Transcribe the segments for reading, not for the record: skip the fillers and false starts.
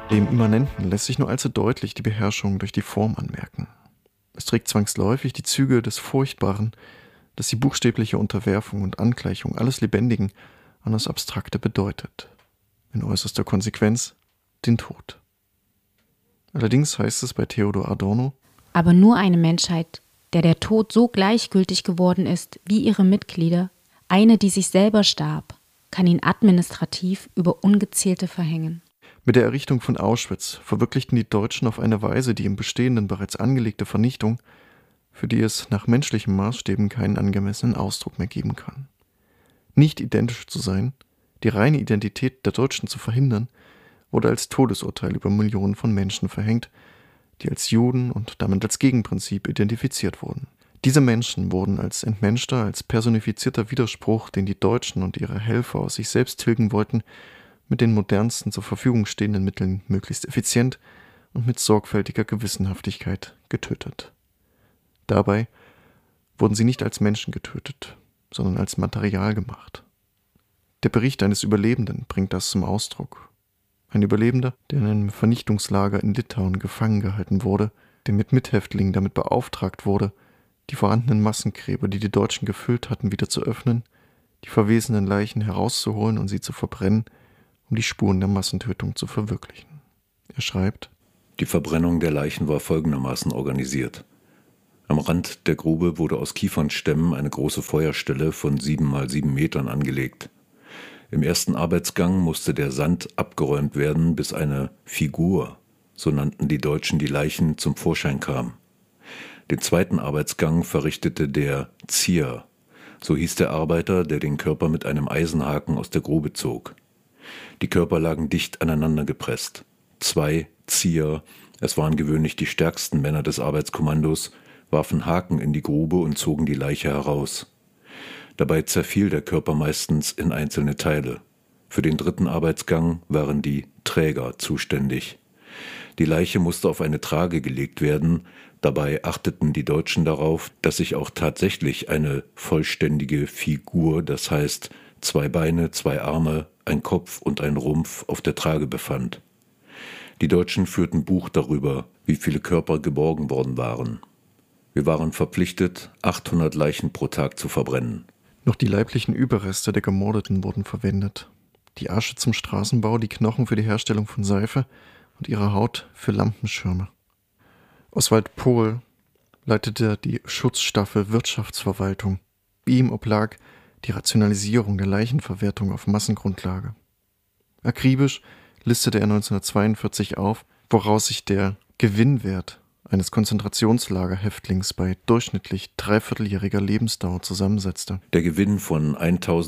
Dem Immanenten lässt sich nur allzu deutlich die Beherrschung durch die Form anmerken. Es trägt zwangsläufig die Züge des Furchtbaren, das die buchstäbliche Unterwerfung und Angleichung alles Lebendigen an das Abstrakte bedeutet. In äußerster Konsequenz den Tod. Allerdings heißt es bei Theodor Adorno: Aber nur eine Menschheit, der Tod so gleichgültig geworden ist wie ihre Mitglieder, eine, die sich selber starb, kann ihn administrativ über Ungezählte verhängen. Mit der Errichtung von Auschwitz verwirklichten die Deutschen auf eine Weise die im Bestehenden bereits angelegte Vernichtung, für die es nach menschlichen Maßstäben keinen angemessenen Ausdruck mehr geben kann. Nicht identisch zu sein, die reine Identität der Deutschen zu verhindern, wurde als Todesurteil über Millionen von Menschen verhängt, die als Juden und damit als Gegenprinzip identifiziert wurden. Diese Menschen wurden als entmenschter, als personifizierter Widerspruch, den die Deutschen und ihre Helfer aus sich selbst tilgen wollten, mit den modernsten zur Verfügung stehenden Mitteln möglichst effizient und mit sorgfältiger Gewissenhaftigkeit getötet. Dabei wurden sie nicht als Menschen getötet, sondern als Material gemacht. Der Bericht eines Überlebenden bringt das zum Ausdruck. Ein Überlebender, der in einem Vernichtungslager in Litauen gefangen gehalten wurde, der mit Mithäftlingen damit beauftragt wurde, die vorhandenen Massengräber, die die Deutschen gefüllt hatten, wieder zu öffnen, die verwesenden Leichen herauszuholen und sie zu verbrennen, um die Spuren der Massentötung zu verwirklichen. Er schreibt: Die Verbrennung der Leichen war folgendermaßen organisiert. Am Rand der Grube wurde aus Kiefernstämmen eine große Feuerstelle von 7 mal 7 Metern angelegt. Im ersten Arbeitsgang musste der Sand abgeräumt werden, bis eine Figur, so nannten die Deutschen die Leichen, zum Vorschein kam. Den zweiten Arbeitsgang verrichtete der Zier, so hieß der Arbeiter, der den Körper mit einem Eisenhaken aus der Grube zog. Die Körper lagen dicht aneinander gepresst. 2 Zieher, es waren gewöhnlich die stärksten Männer des Arbeitskommandos, warfen Haken in die Grube und zogen die Leiche heraus. Dabei zerfiel der Körper meistens in einzelne Teile. Für den dritten Arbeitsgang waren die Träger zuständig. Die Leiche musste auf eine Trage gelegt werden. Dabei achteten die Deutschen darauf, dass sich auch tatsächlich eine vollständige Figur, das heißt 2 Beine, 2 Arme, ein Kopf und ein Rumpf auf der Trage befand. Die Deutschen führten Buch darüber, wie viele Körper geborgen worden waren. Wir waren verpflichtet, 800 Leichen pro Tag zu verbrennen. Noch die leiblichen Überreste der Gemordeten wurden verwendet. Die Asche zum Straßenbau, die Knochen für die Herstellung von Seife und ihre Haut für Lampenschirme. Oswald Pohl leitete die Schutzstaffel Wirtschaftsverwaltung. Ihm oblag die Rationalisierung der Leichenverwertung auf Massengrundlage. Akribisch listete er 1942 auf, woraus sich der Gewinnwert eines Konzentrationslagerhäftlings bei durchschnittlich 3/4-jähriger Lebensdauer zusammensetzte. Der Gewinn von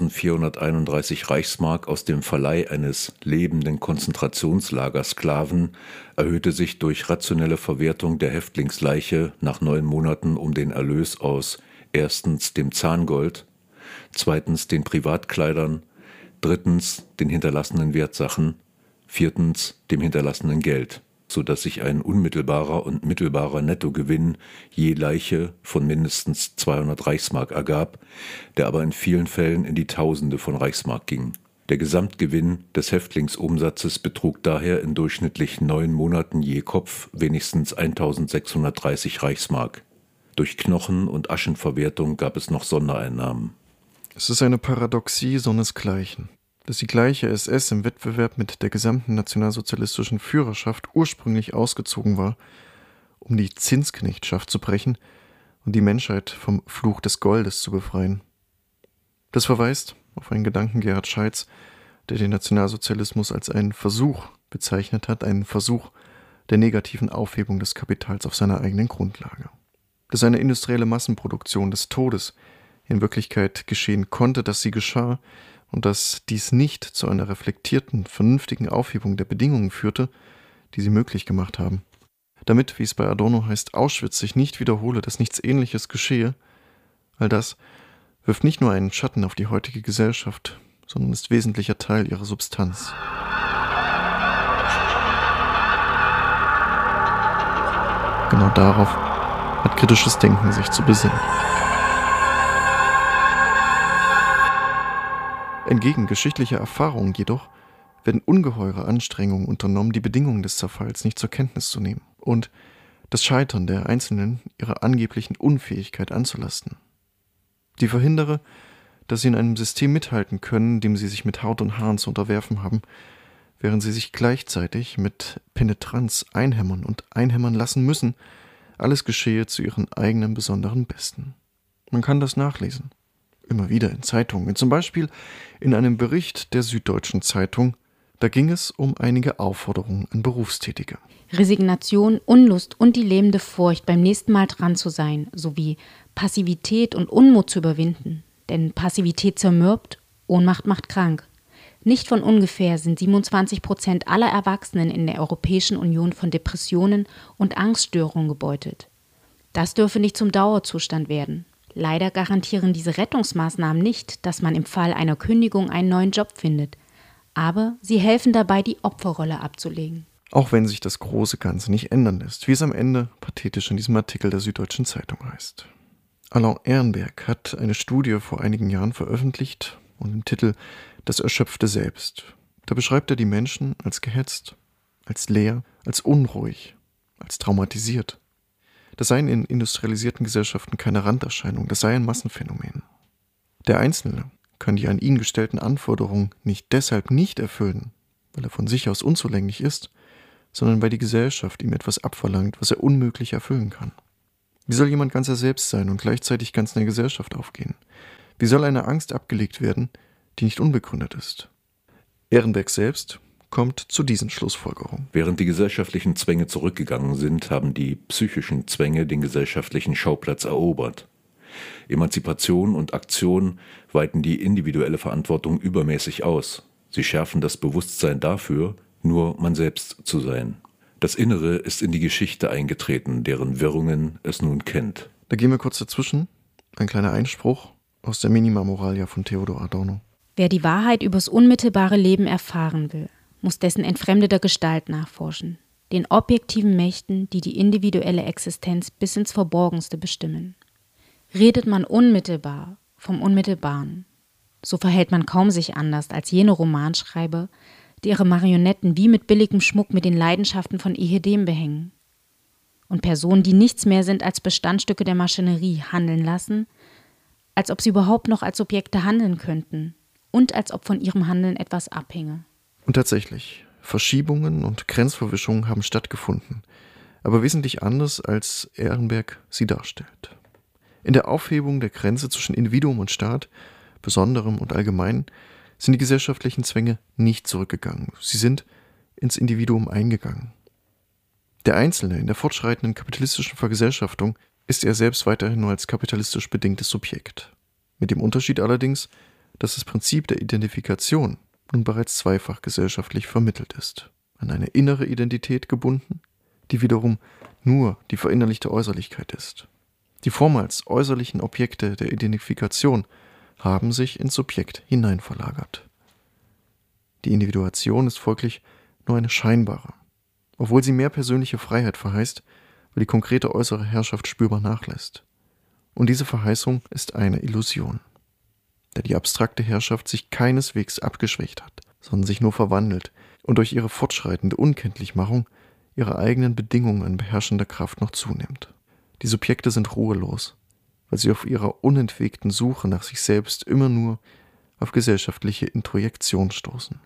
1.431 Reichsmark aus dem Verleih eines lebenden Konzentrationslagersklaven erhöhte sich durch rationelle Verwertung der Häftlingsleiche nach 9 Monaten um den Erlös aus erstens dem Zahngold, zweitens den Privatkleidern, drittens den hinterlassenen Wertsachen, viertens dem hinterlassenen Geld, sodass sich ein unmittelbarer und mittelbarer Nettogewinn je Leiche von mindestens 200 Reichsmark ergab, der aber in vielen Fällen in die Tausende von Reichsmark ging. Der Gesamtgewinn des Häftlingsumsatzes betrug daher in durchschnittlich 9 Monaten je Kopf wenigstens 1.630 Reichsmark. Durch Knochen- und Aschenverwertung gab es noch Sondereinnahmen. Es ist eine Paradoxie sonnesgleichen, dass die gleiche SS im Wettbewerb mit der gesamten nationalsozialistischen Führerschaft ursprünglich ausgezogen war, um die Zinsknechtschaft zu brechen und die Menschheit vom Fluch des Goldes zu befreien. Das verweist auf einen Gedanken Gerhard Scheidts, der den Nationalsozialismus als einen Versuch bezeichnet hat, einen Versuch der negativen Aufhebung des Kapitals auf seiner eigenen Grundlage. Dass eine industrielle Massenproduktion des Todes in Wirklichkeit geschehen konnte, dass sie geschah und dass dies nicht zu einer reflektierten, vernünftigen Aufhebung der Bedingungen führte, die sie möglich gemacht haben. Damit, wie es bei Adorno heißt, Auschwitz sich nicht wiederhole, dass nichts Ähnliches geschehe, all das wirft nicht nur einen Schatten auf die heutige Gesellschaft, sondern ist wesentlicher Teil ihrer Substanz. Genau darauf hat kritisches Denken sich zu besinnen. Entgegen geschichtlicher Erfahrungen jedoch werden ungeheure Anstrengungen unternommen, die Bedingungen des Zerfalls nicht zur Kenntnis zu nehmen und das Scheitern der Einzelnen ihrer angeblichen Unfähigkeit anzulasten. Die verhindere, dass sie in einem System mithalten können, dem sie sich mit Haut und Haaren zu unterwerfen haben, während sie sich gleichzeitig mit Penetranz einhämmern und einhämmern lassen müssen, alles geschehe zu ihren eigenen besonderen Besten. Man kann das nachlesen. Immer wieder in Zeitungen, zum Beispiel in einem Bericht der Süddeutschen Zeitung. Da ging es um einige Aufforderungen an Berufstätige. Resignation, Unlust und die lähmende Furcht, beim nächsten Mal dran zu sein, sowie Passivität und Unmut zu überwinden. Denn Passivität zermürbt, Ohnmacht macht krank. Nicht von ungefähr sind 27% aller Erwachsenen in der Europäischen Union von Depressionen und Angststörungen gebeutelt. Das dürfe nicht zum Dauerzustand werden. Leider garantieren diese Rettungsmaßnahmen nicht, dass man im Fall einer Kündigung einen neuen Job findet. Aber sie helfen dabei, die Opferrolle abzulegen. Auch wenn sich das große Ganze nicht ändern lässt, wie es am Ende pathetisch in diesem Artikel der Süddeutschen Zeitung heißt. Alain Ehrenberg hat eine Studie vor einigen Jahren veröffentlicht und im Titel »Das erschöpfte Selbst«. Da beschreibt er die Menschen als gehetzt, als leer, als unruhig, als traumatisiert. Das seien in industrialisierten Gesellschaften keine Randerscheinung, das sei ein Massenphänomen. Der Einzelne kann die an ihn gestellten Anforderungen nicht deshalb nicht erfüllen, weil er von sich aus unzulänglich ist, sondern weil die Gesellschaft ihm etwas abverlangt, was er unmöglich erfüllen kann. Wie soll jemand ganz er selbst sein und gleichzeitig ganz in der Gesellschaft aufgehen? Wie soll eine Angst abgelegt werden, die nicht unbegründet ist? Ehrenberg selbst kommt zu diesen Schlussfolgerungen. Während die gesellschaftlichen Zwänge zurückgegangen sind, haben die psychischen Zwänge den gesellschaftlichen Schauplatz erobert. Emanzipation und Aktion weiten die individuelle Verantwortung übermäßig aus. Sie schärfen das Bewusstsein dafür, nur man selbst zu sein. Das Innere ist in die Geschichte eingetreten, deren Wirrungen es nun kennt. Da gehen wir kurz dazwischen. Ein kleiner Einspruch aus der Minima Moralia von Theodor Adorno. Wer die Wahrheit übers unmittelbare Leben erfahren will, muss dessen entfremdeter Gestalt nachforschen, den objektiven Mächten, die die individuelle Existenz bis ins Verborgenste bestimmen. Redet man unmittelbar vom Unmittelbaren, so verhält man kaum sich anders als jene Romanschreiber, die ihre Marionetten wie mit billigem Schmuck mit den Leidenschaften von Ehedem behängen und Personen, die nichts mehr sind als Bestandstücke der Maschinerie, handeln lassen, als ob sie überhaupt noch als Subjekte handeln könnten und als ob von ihrem Handeln etwas abhinge. Und tatsächlich, Verschiebungen und Grenzverwischungen haben stattgefunden, aber wesentlich anders, als Ehrenberg sie darstellt. In der Aufhebung der Grenze zwischen Individuum und Staat, Besonderem und Allgemeinen, sind die gesellschaftlichen Zwänge nicht zurückgegangen. Sie sind ins Individuum eingegangen. Der Einzelne in der fortschreitenden kapitalistischen Vergesellschaftung ist er selbst weiterhin nur als kapitalistisch bedingtes Subjekt. Mit dem Unterschied allerdings, dass das Prinzip der Identifikation nun bereits zweifach gesellschaftlich vermittelt ist. An eine innere Identität gebunden, die wiederum nur die verinnerlichte Äußerlichkeit ist. Die vormals äußerlichen Objekte der Identifikation haben sich ins Subjekt hineinverlagert. Die Individuation ist folglich nur eine scheinbare, obwohl sie mehr persönliche Freiheit verheißt, weil die konkrete äußere Herrschaft spürbar nachlässt. Und diese Verheißung ist eine Illusion, da die abstrakte Herrschaft sich keineswegs abgeschwächt hat, sondern sich nur verwandelt und durch ihre fortschreitende Unkenntlichmachung ihre eigenen Bedingungen an beherrschender Kraft noch zunimmt. Die Subjekte sind ruhelos, weil sie auf ihrer unentwegten Suche nach sich selbst immer nur auf gesellschaftliche Introjektion stoßen.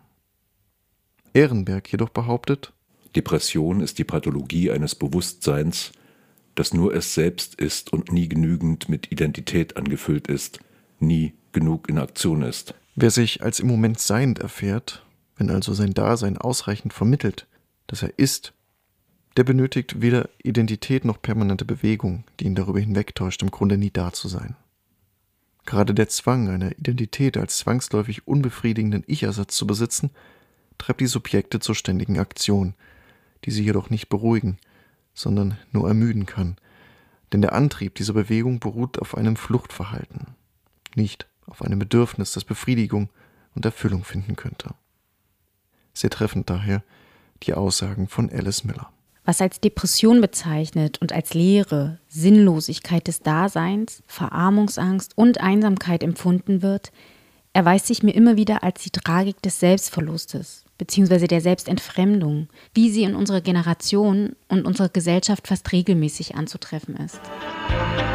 Ehrenberg jedoch behauptet, Depression ist die Pathologie eines Bewusstseins, das nur es selbst ist und nie genügend mit Identität angefüllt ist, nie genug in Aktion ist. Wer sich als im Moment seiend erfährt, wenn also sein Dasein ausreichend vermittelt, dass er ist, der benötigt weder Identität noch permanente Bewegung, die ihn darüber hinwegtäuscht, im Grunde nie da zu sein. Gerade der Zwang, eine Identität als zwangsläufig unbefriedigenden Ich-Ersatz zu besitzen, treibt die Subjekte zur ständigen Aktion, die sie jedoch nicht beruhigen, sondern nur ermüden kann. Denn der Antrieb dieser Bewegung beruht auf einem Fluchtverhalten, nicht auf einem Bedürfnis, das Befriedigung und Erfüllung finden könnte. Sehr treffend daher die Aussagen von Alice Miller. Was als Depression bezeichnet und als Leere, Sinnlosigkeit des Daseins, Verarmungsangst und Einsamkeit empfunden wird, erweist sich mir immer wieder als die Tragik des Selbstverlustes bzw. der Selbstentfremdung, wie sie in unserer Generation und unserer Gesellschaft fast regelmäßig anzutreffen ist.